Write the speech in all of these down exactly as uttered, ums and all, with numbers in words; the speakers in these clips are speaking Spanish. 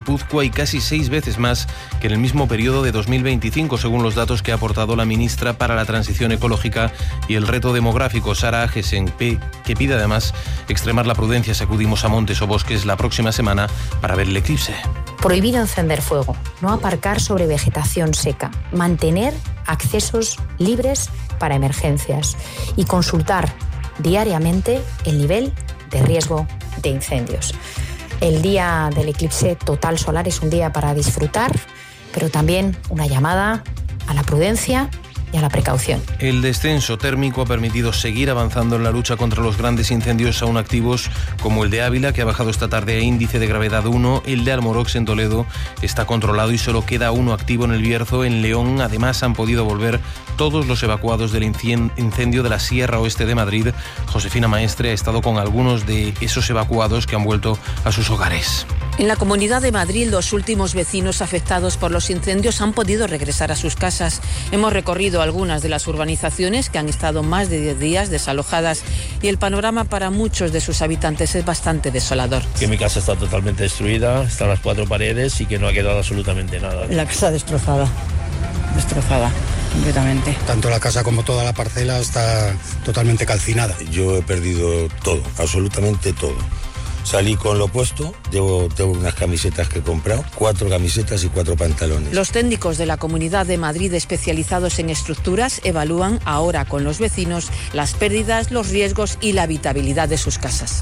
Guipúzcoa y casi seis veces más que en el mismo periodo de dos mil veinticinco, según los datos que ha aportado la ministra para la Transición Ecológica y el Reto Demográfico, Sara Agesen, que pide además extremar la prudencia si acudimos a montes o bosques la próxima semana para ver el eclipse. Prohibido encender fuego, no aparcar sobre vegetación seca, mantener accesos libres para emergencias y consultar diariamente el nivel de riesgo de incendios. El día del eclipse total solar es un día para disfrutar, pero también una llamada a la prudencia y a la precaución. El descenso térmico ha permitido seguir avanzando en la lucha contra los grandes incendios aún activos, como el de Ávila, que ha bajado esta tarde a índice de gravedad uno, el de Almorox en Toledo está controlado y solo queda uno activo en el Bierzo. En León, además, han podido volver todos los evacuados del incendio de la Sierra Oeste de Madrid. Josefina Maestre ha estado con algunos de esos evacuados que han vuelto a sus hogares. En la Comunidad de Madrid, los últimos vecinos afectados por los incendios han podido regresar a sus casas. Hemos recorrido algunas de las urbanizaciones que han estado más de diez días desalojadas y el panorama para muchos de sus habitantes es bastante desolador. Que mi casa está totalmente destruida, están las cuatro paredes y que no ha quedado absolutamente nada. La casa destrozada, destrozada completamente. Tanto la casa como toda la parcela está totalmente calcinada. Yo he perdido todo, absolutamente todo. Salí con lo puesto, llevo, tengo unas camisetas que he comprado, cuatro camisetas y cuatro pantalones. Los técnicos de la Comunidad de Madrid especializados en estructuras evalúan ahora con los vecinos las pérdidas, los riesgos y la habitabilidad de sus casas.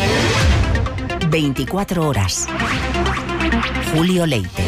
veinticuatro horas. Julio Leite.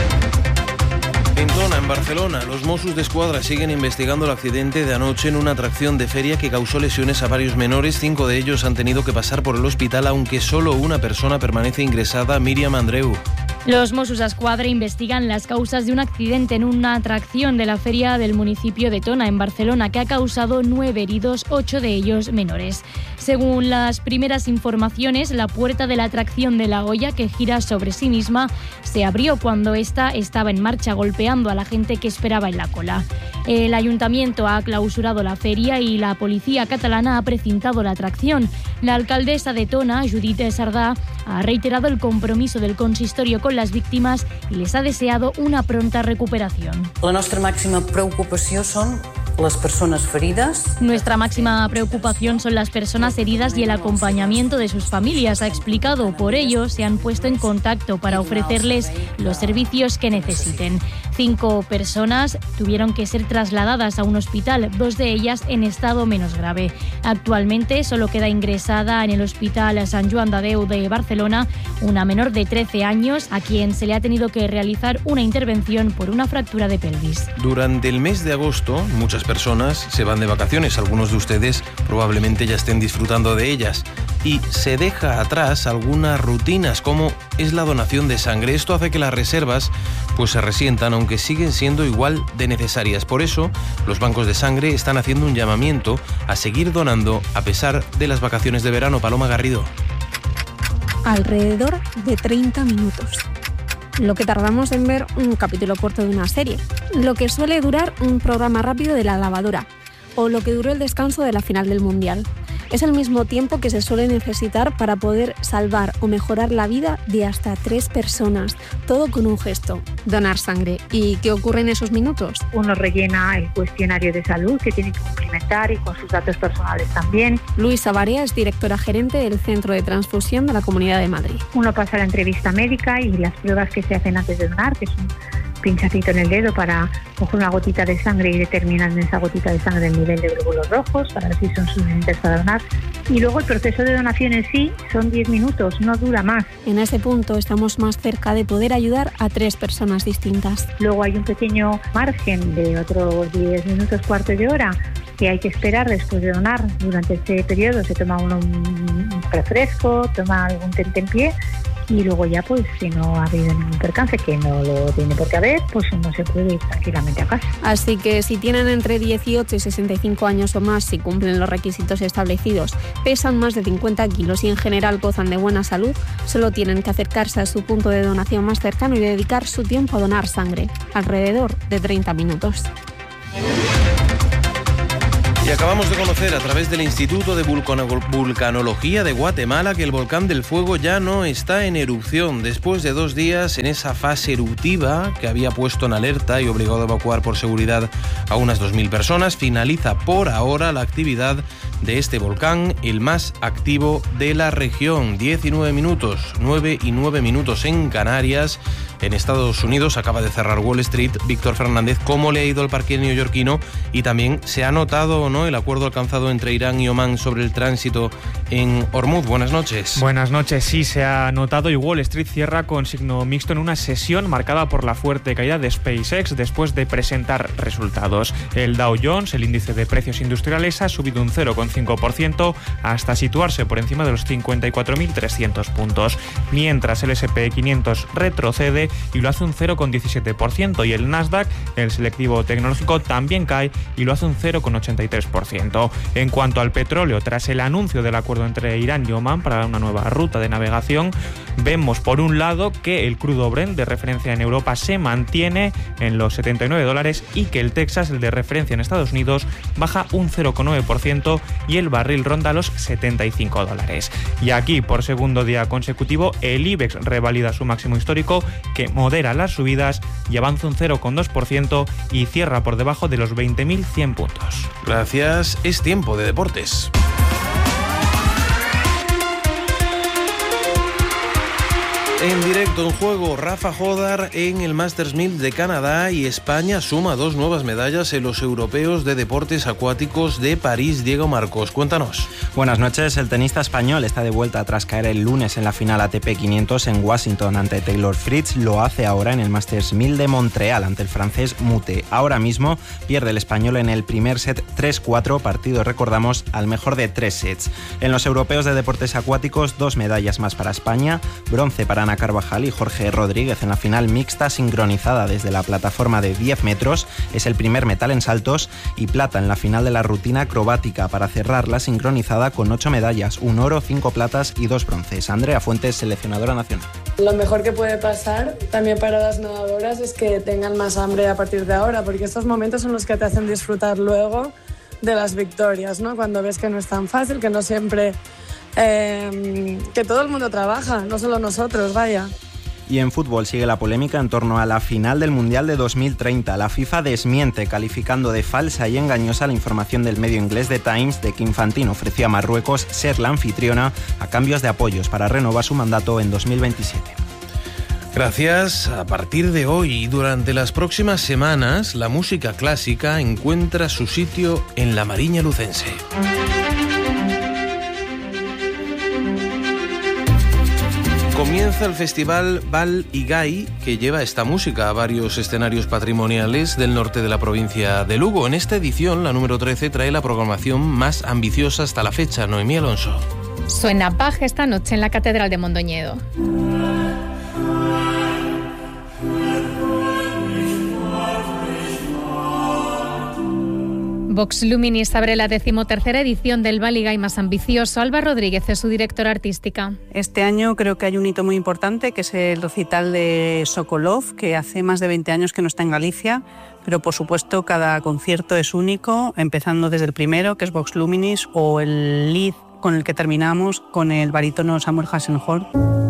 En Tona, en Barcelona, los Mossos d'Esquadra siguen investigando el accidente de anoche en una atracción de feria que causó lesiones a varios menores. Cinco de ellos han tenido que pasar por el hospital, aunque solo una persona permanece ingresada, Míriam Andreu. Los Mossos d'Esquadra investigan las causas de un accidente en una atracción de la feria del municipio de Tona, en Barcelona, que ha causado nueve heridos, ocho de ellos menores. Según las primeras informaciones, la puerta de la atracción de la olla, que gira sobre sí misma, se abrió cuando ésta estaba en marcha, golpeando a la gente que esperaba en la cola. El ayuntamiento ha clausurado la feria y la policía catalana ha precintado la atracción. La alcaldesa de Tona, Judit Sardà, ha reiterado el compromiso del consistorio con las víctimas y les ha deseado una pronta recuperación. La nuestra máxima preocupación son las personas heridas. Nuestra máxima preocupación son las personas heridas y el acompañamiento de sus familias, ha explicado. Por ello, se han puesto en contacto para ofrecerles los servicios que necesiten. Cinco personas tuvieron que ser trasladadas a un hospital, dos de ellas en estado menos grave. Actualmente solo queda ingresada en el Hospital Sant Joan de Déu de Barcelona una menor de trece años a quien se le ha tenido que realizar una intervención por una fractura de pelvis. Durante el mes de agosto, muchas personas se van de vacaciones. Algunos de ustedes probablemente ya estén disfrutando de ellas. Y se deja atrás algunas rutinas, como es la donación de sangre. Esto hace que las reservas pues se resientan, aunque siguen siendo igual de necesarias. Por eso, los bancos de sangre están haciendo un llamamiento a seguir donando a pesar de las vacaciones de verano. Paloma Garrido. Alrededor de treinta minutos. Lo que tardamos en ver un capítulo corto de una serie. Lo que suele durar un programa rápido de la lavadora. O lo que duró el descanso de la final del Mundial. Es el mismo tiempo que se suele necesitar para poder salvar o mejorar la vida de hasta tres personas. Todo con un gesto, donar sangre. ¿Y qué ocurre en esos minutos? Uno rellena el cuestionario de salud que tiene que cumplimentar y con sus datos personales también. Luisa Barea es directora gerente del Centro de Transfusión de la Comunidad de Madrid. Uno pasa la entrevista médica y las pruebas que se hacen antes de donar, que es un pinchacito en el dedo para coger una gotita de sangre y determinar en esa gotita de sangre el nivel de glóbulos rojos para ver si son suficientes para donar. Y luego el proceso de donación en sí son diez minutos, no dura más. En ese punto estamos más cerca de poder ayudar a tres personas distintas. Luego hay un pequeño margen de otros diez minutos, cuarto de hora, que hay que esperar después de donar. Durante ese periodo se toma uno un refresco, toma algún tentempié y luego ya, pues, si no ha habido ningún percance, que no lo tiene por qué haber, pues uno se puede ir tranquilamente a casa. Así que si tienen entre dieciocho y sesenta y cinco años o más, si cumplen los requisitos establecidos, pesan más de cincuenta kilos y en general gozan de buena salud, solo tienen que acercarse a su punto de donación más cercano y dedicar su tiempo a donar sangre, alrededor de treinta minutos. Y acabamos de conocer a través del Instituto de Vulcanología de Guatemala que el volcán del Fuego ya no está en erupción. Después de dos días en esa fase eruptiva que había puesto en alerta y obligado a evacuar por seguridad a unas dos mil personas, finaliza por ahora la actividad de este volcán, el más activo de la región. diecinueve minutos, nueve y nueve minutos en Canarias. En Estados Unidos acaba de cerrar Wall Street. Víctor Fernández, ¿cómo le ha ido al parque neoyorquino? Y también, ¿se ha notado o no el acuerdo alcanzado entre Irán y Omán sobre el tránsito en Hormuz? Buenas noches. Buenas noches, sí, se ha notado y Wall Street cierra con signo mixto en una sesión marcada por la fuerte caída de SpaceX después de presentar resultados. El Dow Jones, el índice de precios industriales, ha subido un cero coma cinco por ciento hasta situarse por encima de los cincuenta y cuatro mil trescientos puntos, mientras el ese and pe quinientos retrocede y lo hace un cero coma diecisiete por ciento, y el Nasdaq, el selectivo tecnológico, también cae y lo hace un cero coma ochenta y tres por ciento. En cuanto al petróleo, tras el anuncio del acuerdo entre Irán y Omán para una nueva ruta de navegación, vemos por un lado que el crudo Brent de referencia en Europa se mantiene en los setenta y nueve dólares y que el Texas, el de referencia en Estados Unidos, baja un cero coma nueve por ciento y el barril ronda los setenta y cinco dólares. Y aquí, por segundo día consecutivo, el IBEX revalida su máximo histórico, que modera las subidas y avanza un cero coma dos por ciento y cierra por debajo de los veinte mil cien puntos. Gracias. Es tiempo de deportes. En directo, en juego, Rafa Jodar en el Masters mil de Canadá, y España suma dos nuevas medallas en los europeos de deportes acuáticos de París. Diego Marcos, cuéntanos. Buenas noches. El tenista español está de vuelta tras caer el lunes en la final A T P quinientos en Washington ante Taylor Fritz. Lo hace ahora en el Masters mil de Montreal ante el francés Mute. Ahora mismo pierde el español en el primer set tres cuatro, partido, recordamos, al mejor de tres sets. En los europeos de deportes acuáticos, dos medallas más para España, bronce para Ana Carvajal y Jorge Rodríguez en la final mixta sincronizada desde la plataforma de diez metros, es el primer metal en saltos, y plata en la final de la rutina acrobática para cerrar la sincronizada con ocho medallas, un oro, cinco platas y dos bronces. Andrea Fuentes, seleccionadora nacional. Lo mejor que puede pasar también para las nadadoras es que tengan más hambre a partir de ahora, porque estos momentos son los que te hacen disfrutar luego de las victorias, ¿no? Cuando ves que no es tan fácil, que no siempre... Eh, que todo el mundo trabaja, no solo nosotros, vaya. Y en fútbol sigue la polémica en torno a la final del Mundial de dos mil treinta. La FIFA desmiente, calificando de falsa y engañosa la información del medio inglés The Times de que Infantino ofreció a Marruecos ser la anfitriona a cambios de apoyos para renovar su mandato en dos mil veintisiete. Gracias. A partir de hoy y durante las próximas semanas, la música clásica encuentra su sitio en la Mariña lucense. Comienza el festival Val y Gai, que lleva esta música a varios escenarios patrimoniales del norte de la provincia de Lugo. En esta edición, la número trece, trae la programación más ambiciosa hasta la fecha. Noemí Alonso. Suena Bach esta noche en la Catedral de Mondoñedo. Vox Luminis abre la decimotercera edición del Val y Gai más ambicioso. Alba Rodríguez es su directora artística. Este año creo que hay un hito muy importante, que es el recital de Sokolov, que hace más de veinte años que no está en Galicia, pero por supuesto cada concierto es único, empezando desde el primero, que es Vox Luminis, o el lead con el que terminamos, con el barítono Samuel Hassenhorn.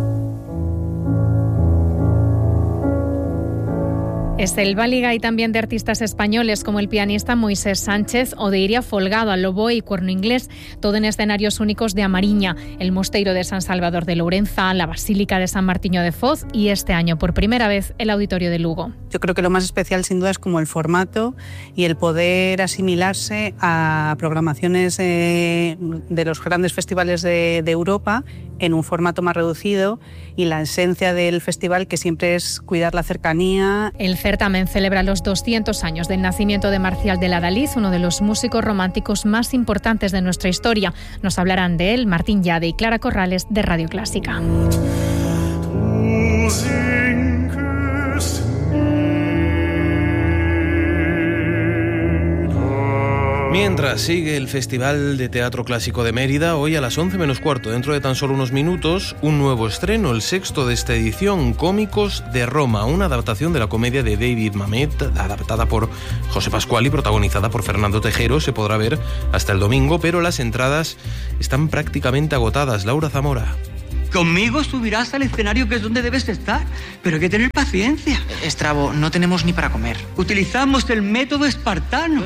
Es el Val y Gai también de artistas españoles como el pianista Moisés Sánchez o de Iria Folgado al oboe y cuerno inglés, todo en escenarios únicos de A Mariña, el Mosteiro de San Salvador de Lourenza, la Basílica de San Martiño de Foz y este año por primera vez el Auditorio de Lugo. Yo creo que lo más especial sin duda es como el formato y el poder asimilarse a programaciones eh, de los grandes festivales de, de Europa en un formato más reducido, y la esencia del festival, que siempre es cuidar la cercanía. El certamen celebra los doscientos años del nacimiento de Marcial de la Daliz, uno de los músicos románticos más importantes de nuestra historia. Nos hablarán de él Martín Yade y Clara Corrales de Radio Clásica. Mientras Mientras sigue el Festival de Teatro Clásico de Mérida, hoy a las once menos cuarto, dentro de tan solo unos minutos, un nuevo estreno, el sexto de esta edición, Cómicos de Roma, una adaptación de la comedia de David Mamet, adaptada por José Pascual y protagonizada por Fernando Tejero. Se podrá ver hasta el domingo, pero las entradas están prácticamente agotadas. Laura Zamora. Conmigo subirás al escenario, que es donde debes estar, pero hay que tener paciencia. Estrabo, no tenemos ni para comer. Utilizamos el método espartano.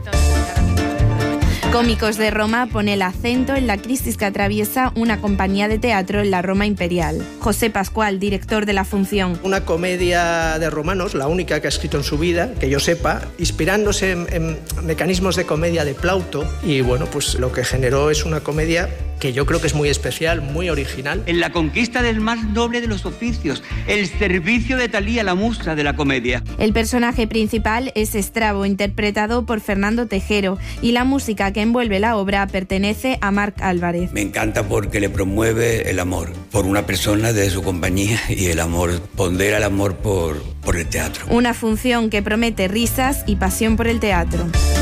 Cómicos de Roma pone el acento en la crisis que atraviesa una compañía de teatro en la Roma imperial. José Pascual, director de la función. Una comedia de romanos, la única que ha escrito en su vida, que yo sepa, inspirándose en, en mecanismos de comedia de Plauto, y bueno, pues lo que generó es una comedia que yo creo que es muy especial, muy original. En la conquista del más noble de los oficios, el servicio de Talía, la musa de la comedia. El personaje principal es Estrabo, interpretado por Fernando Tejero, y la música que envuelve la obra pertenece a Marc Álvarez. Me encanta porque le promueve el amor por una persona de su compañía y el amor, pondera el amor por, por el teatro. Una función que promete risas y pasión por el teatro.